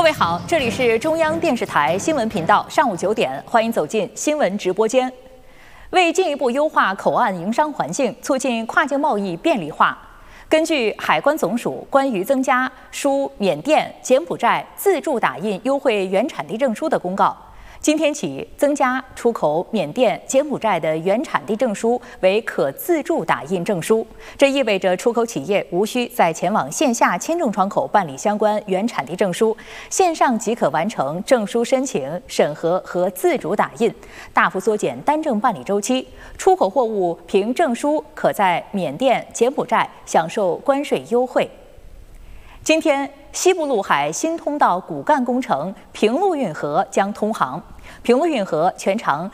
位好，这里是中央电视台新闻频道，上午9点，欢迎走进新闻直播间。为进一步优化口岸营商环境，促进跨境贸易便利化，根据海关总署关于增加输缅甸、柬埔寨自助打印优惠原产地证书的公告，今天起增加出口缅甸、柬埔寨的原产地证书为可自助打印证书。这意味着出口企业无需再前往线下签证窗口办理相关原产地证书，线上即可完成证书申请、审核和自主打印，大幅缩减单证办理周期。出口货物凭证书可在缅甸、柬埔寨享受关税优惠。今天，西部陆海新通道骨干工程平陆运河将通航。平陆运河全长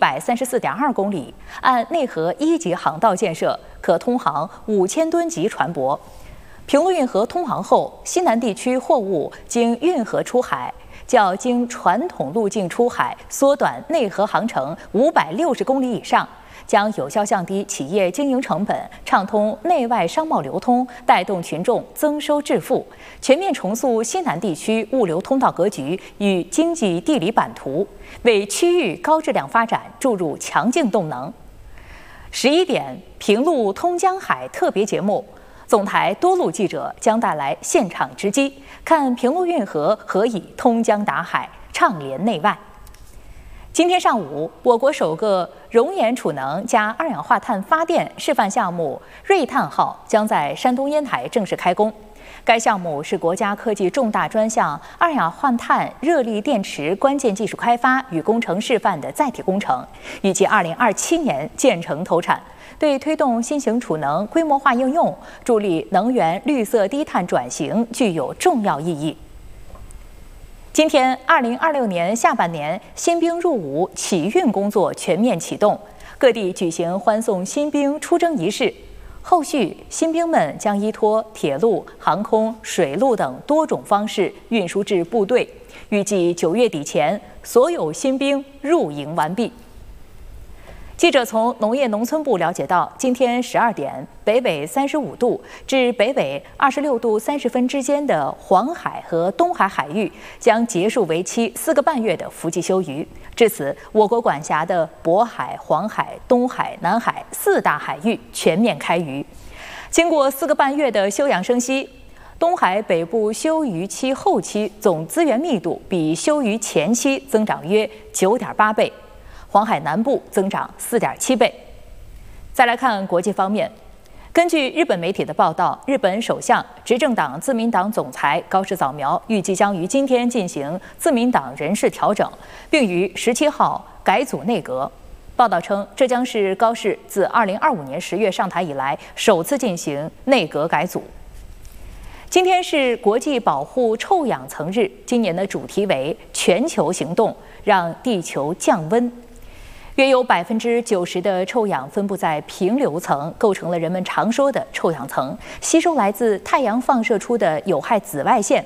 134.2公里，按内河1级航道建设，可通航5000吨级船舶。平陆运河通航后，西南地区货物经运河出海，较经传统路径出海缩短内河航程560公里以上，将有效降低企业经营成本，畅通内外商贸流通，带动群众增收致富，全面重塑西南地区物流通道格局与经济地理版图，为区域高质量发展注入强劲动能。11点，平陆通江海特别节目，总台多路记者将带来现场直击，看平陆运河何以通江达海，畅联内外。今天上午，我国首个熔岩储能加二氧化碳发电示范项目“瑞碳号”将在山东烟台正式开工。该项目是国家科技重大专项二氧化碳热力电池关键技术开发与工程示范的载体工程，预计2027年建成投产，对推动新型储能规模化应用、助力能源绿色低碳转型具有重要意义。今天，2026年下半年新兵入伍启运工作全面启动，各地举行欢送新兵出征仪式。后续，新兵们将依托铁路、航空、水路等多种方式运输至部队。预计9月底前，所有新兵入营完毕。记者从农业农村部了解到，今天12点，北纬35度至北纬26度30分之间的黄海和东海海域将结束为期4个半月的伏季休渔。至此，我国管辖的渤海、黄海、东海、南海4大海域全面开渔。经过4个半月的休养生息，东海北部休渔期后期总资源密度比休渔前期增长约9.8倍。黄海南部增长4.7倍。再来看国际方面，根据日本媒体的报道，日本首相、执政党自民党总裁高市早苗预计将于今天进行自民党人事调整，并于17号改组内阁。报道称，这将是高市自2025年10月上台以来首次进行内阁改组。今天是国际保护臭氧层日，今年的主题为“全球行动，让地球降温”。约有90%的臭氧分布在平流层，构成了人们常说的臭氧层，吸收来自太阳放射出的有害紫外线，